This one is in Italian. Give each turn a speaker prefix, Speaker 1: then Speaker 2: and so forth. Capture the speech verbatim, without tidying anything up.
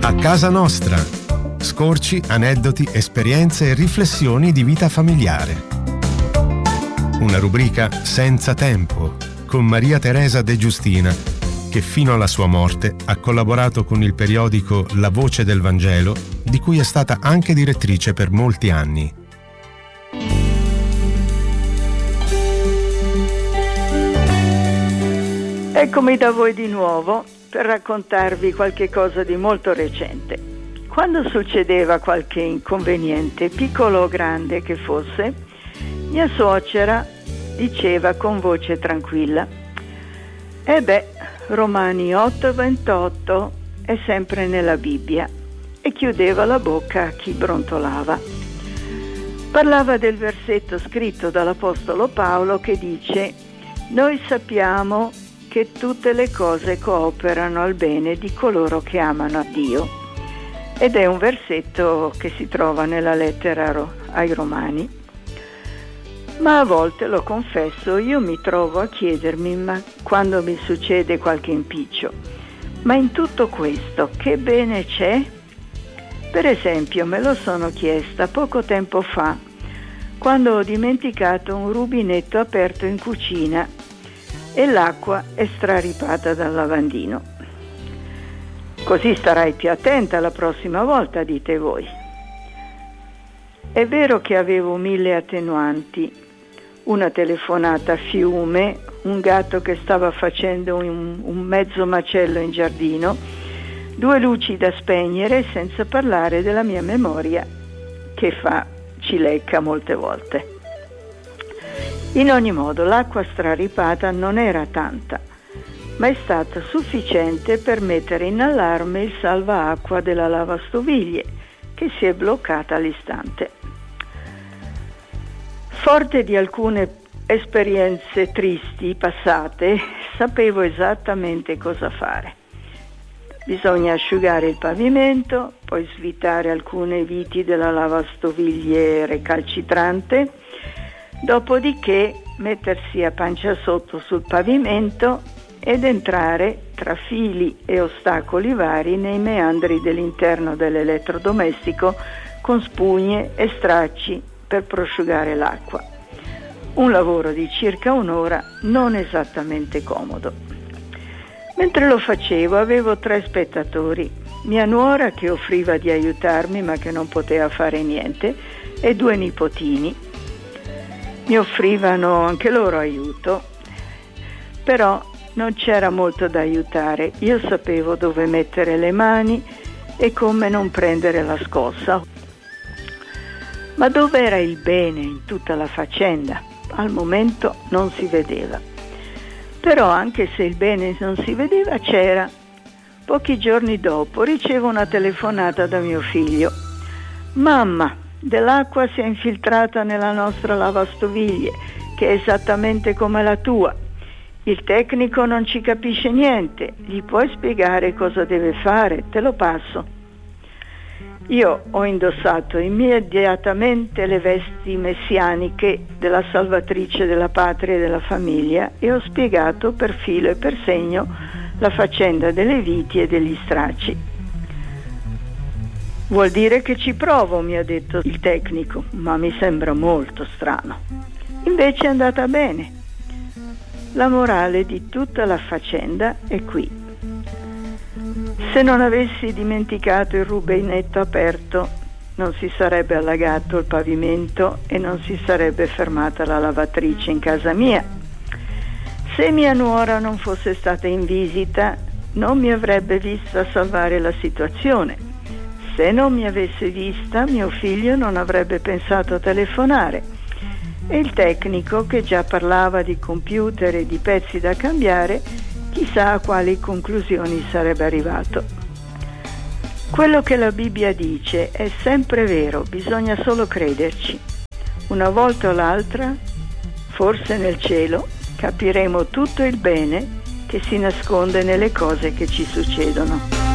Speaker 1: A casa nostra. Scorci, aneddoti, esperienze e riflessioni di vita familiare. Una rubrica senza tempo con Maria Teresa De Giustina, che fino alla sua morte ha collaborato con il periodico La Voce del Vangelo, di cui è stata anche direttrice per molti anni.
Speaker 2: Eccomi da voi di nuovo per raccontarvi qualche cosa di molto recente. Quando succedeva qualche inconveniente, piccolo o grande che fosse, mia suocera diceva con voce tranquilla: e beh, Romani otto ventotto è sempre nella Bibbia, e chiudeva la bocca a chi brontolava. Parlava del versetto scritto dall'Apostolo Paolo che dice: noi sappiamo che tutte le cose cooperano al bene di coloro che amano Dio. Ed è un versetto che si trova nella lettera ai Romani. Ma a volte, lo confesso, io mi trovo a chiedermi, ma quando mi succede qualche impiccio, ma in tutto questo che bene c'è? Per esempio, me lo sono chiesta poco tempo fa, quando ho dimenticato un rubinetto aperto in cucina e l'acqua è straripata dal lavandino. Così starai più attenta la prossima volta, dite voi. È vero che avevo mille attenuanti, una telefonata a fiume, un gatto che stava facendo un, un mezzo macello in giardino, due luci da spegnere, senza parlare della mia memoria che fa cilecca molte volte. In ogni modo, l'acqua straripata non era tanta, ma è stata sufficiente per mettere in allarme il salvaacqua della lavastoviglie, che si è bloccata all'istante. Forte di alcune esperienze tristi passate, sapevo esattamente cosa fare. Bisogna asciugare il pavimento, poi svitare alcune viti della lavastoviglie recalcitrante, dopodiché mettersi a pancia sotto sul pavimento ed entrare tra fili e ostacoli vari nei meandri dell'interno dell'elettrodomestico con spugne e stracci per prosciugare l'acqua. Un lavoro di circa un'ora, non esattamente comodo. Mentre lo facevo avevo tre spettatori, mia nuora che offriva di aiutarmi ma che non poteva fare niente, e due nipotini. Mi offrivano anche loro aiuto, però non c'era molto da aiutare. Io sapevo dove mettere le mani e come non prendere la scossa. Ma dove era il bene in tutta la faccenda? Al momento non si vedeva. Però anche se il bene non si vedeva, c'era. Pochi giorni dopo ricevo una telefonata da mio figlio. Mamma, dell'acqua si è infiltrata nella nostra lavastoviglie, che è esattamente come la tua. Il tecnico non ci capisce niente, gli puoi spiegare cosa deve fare? Te lo passo. Io ho indossato immediatamente le vesti messianiche della salvatrice della patria e della famiglia e ho spiegato per filo e per segno la faccenda delle viti e degli stracci. Vuol dire che ci provo, mi ha detto il tecnico, ma mi sembra molto strano. Invece è andata bene. La morale di tutta la faccenda è qui. Se non avessi dimenticato il rubinetto aperto, non si sarebbe allagato il pavimento e non si sarebbe fermata la lavatrice in casa mia. Se mia nuora non fosse stata in visita, non mi avrebbe vista salvare la situazione. Se non mi avesse vista, mio figlio non avrebbe pensato a telefonare e il tecnico, che già parlava di computer e di pezzi da cambiare, chissà a quali conclusioni sarebbe arrivato. Quello che la Bibbia dice è sempre vero, bisogna solo crederci. Una volta o l'altra, forse nel cielo, capiremo tutto il bene che si nasconde nelle cose che ci succedono.